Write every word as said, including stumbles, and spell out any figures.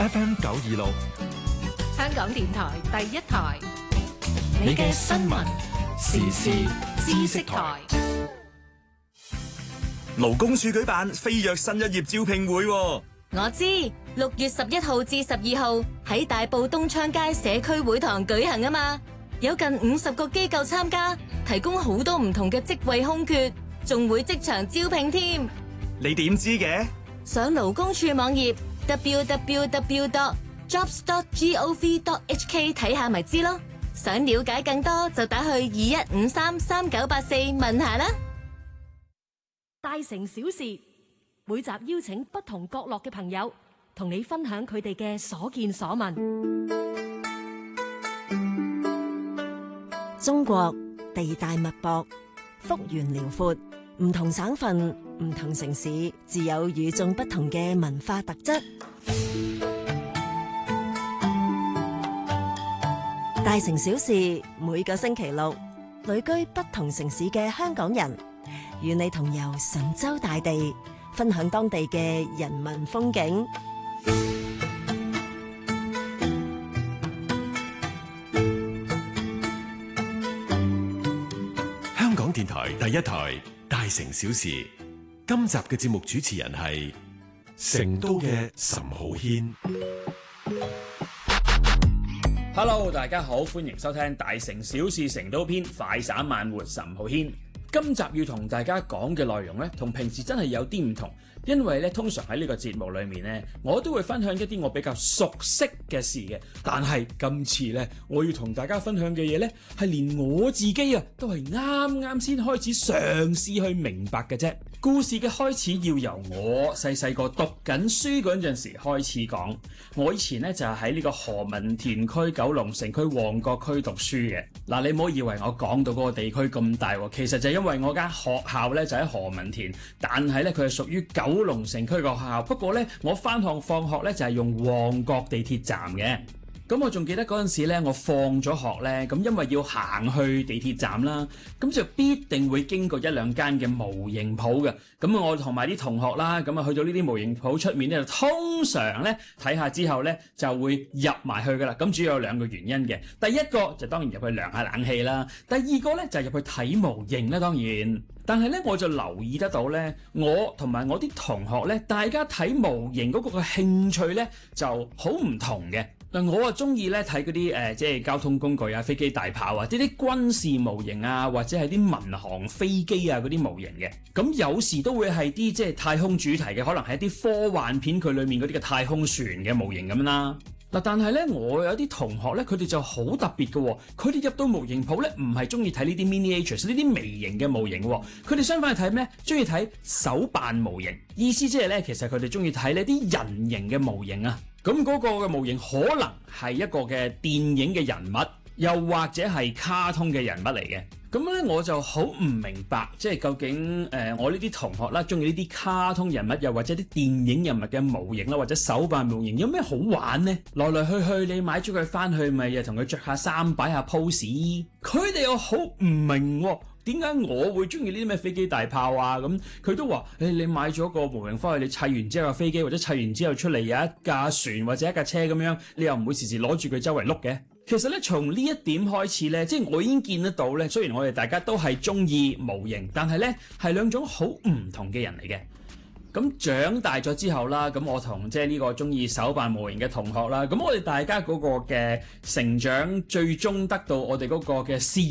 F M 九二六， 香港電台第一台， 你嘅新聞時事知識台。 勞工處舉辦飛躍新一頁招聘會， 我知六月十一號至十二號喺大埔東昌街社區會堂舉行啊嘛，有近五十個機構參加，提供好多唔同嘅職位空缺，仲會即場招聘添。 你點知嘅？ 上勞工處網頁 double-u double-u double-u dot jobs dot gov dot h k 睇下咪知咯。想了解更多就打去二一五三三九八四問下啦。 大城小事，每集邀請不同角落嘅朋友，同你分享佢哋嘅所見所聞。 中國地大物博，幅員遼闊，唔同省份、唔同城市，自有與眾不同嘅文化特質。大城小事，每個星期六，旅居不同城市嘅香港人，與你同遊神州大地，分享當地嘅人文風景。 香港電台第一台《大城小事》，今集嘅節目主持人係成都嘅岑浩軒。 Hello， 大家好，歡迎收聽《大城小事成都篇》，快散慢活，岑浩軒。今集要同大家講嘅內容呢，同平時真係有啲唔同，因為呢，通常喺呢個節目裏面呢，我都會分享一啲我比較熟悉嘅事嘅，但係今次呢，我要同大家分享嘅嘢呢，係連我自己啊，都係啱啱先開始嘗試去明白嘅啫。故事嘅開始要由我細細個讀緊書嗰陣時開始講。我以前呢，就係喺呢個何文田區、九龍城區、旺角區讀書嘅。嗱，你唔好以為我講到嗰個地區咁大喎，其實就因為我間學校呢，就喺何文田，但係呢，佢係屬於九龍城區個學校。不過呢，我返學放學呢，就係用旺角地鐵站嘅。咁我仲記得嗰陣時咧，我放咗學咧，咁因為要行去地鐵站啦，咁就必定會經過一兩間嘅模型鋪嘅。咁我同埋啲同學啦，咁啊去到呢啲模型鋪出面咧，就通常咧睇下之後咧就會入埋去噶啦。咁主要有兩個原因嘅，第一個就當然入去涼下冷氣啦，第二個咧就係入去睇模型啦。當然，但係咧我就留意得到咧，我同埋我啲同學咧，大家睇模型嗰個嘅興趣咧就好唔同嘅。嗱，我啊中意咧睇嗰啲誒，即係交通工具啊、飛機大炮啊，啲啲軍事模型啊，或者係啲民航飛機啊嗰啲模型嘅。咁有時都會係啲即係太空主題嘅，可能係一啲科幻片佢裡面嗰啲嘅太空船嘅模型咁啦。嗱，但係咧，我有啲同學咧，佢哋就好特別嘅喎，佢哋入到模型鋪咧，唔係中意睇呢啲 miniatures 呢啲微型嘅模型喎，佢哋相反係睇咩？中意睇手辦模型，意思即係咧，其實佢哋中意睇呢啲人形嘅模型啊。咁嗰個嘅模型可能係一個嘅電影嘅人物，又或者係卡通嘅人物嚟嘅。咁咧我就好唔明白，即係究竟誒、呃、我呢啲同學啦，中意呢啲卡通人物，又或者啲電影人物嘅模型啦，或者手辦模型，有咩好玩呢？來來去去，你買咗佢翻去，咪又同佢着下衫，擺下 pose。佢哋又好唔明喎。點解我會中意呢啲咩飛機大炮啊？咁佢都話：誒、欸，你買咗個模型翻去，你砌完之後有飛機，或者砌完之後出嚟有一架船或者一架車咁樣，你又唔會時時攞住佢周圍碌嘅。其實咧，從呢一點開始咧，即係我已經見得到咧。雖然我哋大家都係中意模型，但係咧係兩種好唔同嘅人嚟嘅。咁長大咗之後啦，咁我同即係呢個中意手辦模型嘅同學啦，咁我哋大家嗰個嘅成長，最終得到我哋嗰個嘅事業